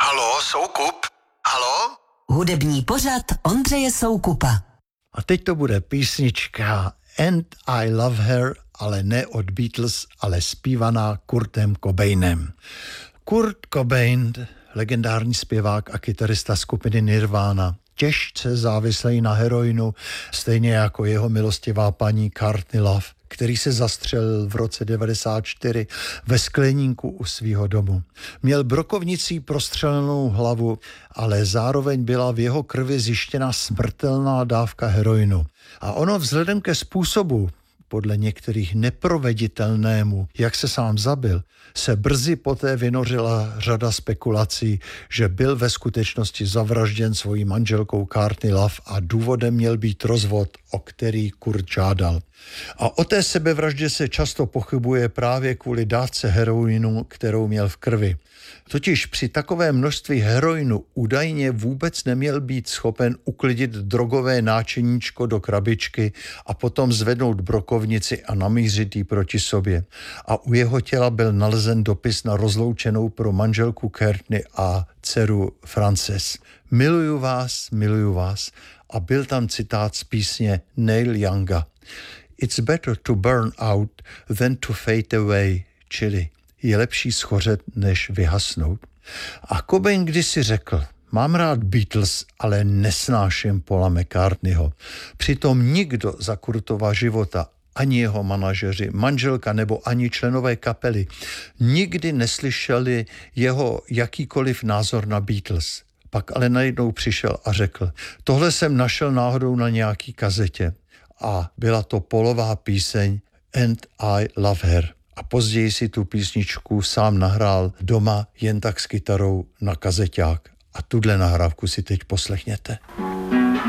Haló, Soukup? Haló? Hudební pořad Ondřeje Soukupa. A teď to bude písnička And I Love Her, ale ne od Beatles, ale zpívaná Kurtem Cobainem. Kurt Cobain, legendární zpěvák a kytarista skupiny Nirvana, těžce závislý na heroinu, stejně jako jeho milostivá paní Courtney Love, který se zastřelil v roce 1994 ve skleníku u svého domu. Měl brokovnicí prostřelenou hlavu, ale zároveň byla v jeho krvi zjištěna smrtelná dávka heroinu. A ono vzhledem ke způsobu, podle některých neproveditelnému, jak se sám zabil, se brzy poté vynořila řada spekulací, že byl ve skutečnosti zavražděn svojí manželkou Courtney Love a důvodem měl být rozvod, o který Kurt žádal. A o té sebevraždě se často pochybuje právě kvůli dávce heroinu, kterou měl v krvi. Totiž při takovém množství heroinu údajně vůbec neměl být schopen uklidit drogové náčiníčko do krabičky a potom zvednout brokovnici a namířit ji proti sobě. A u jeho těla byl nalezen dopis na rozloučenou pro manželku Courtney a dceru Frances. Miluju vás. A byl tam citát z písně Neil Younga. It's better to burn out than to fade away, čili je lepší schořet, než vyhasnout. A Cobain kdysi řekl, mám rád Beatles, ale nesnáším Paula McCartneyho. Přitom nikdo za Kurtova života, ani jeho manažeři, manželka nebo ani členové kapely, nikdy neslyšeli jeho jakýkoliv názor na Beatles. Pak ale najednou přišel a řekl, tohle jsem našel náhodou na nějaký kazetě. A byla to Paulová píseň And I Love Her. A později si tu písničku sám nahrál doma jen tak s kytarou na kazeťák. A tuhle nahrávku si teď poslechněte.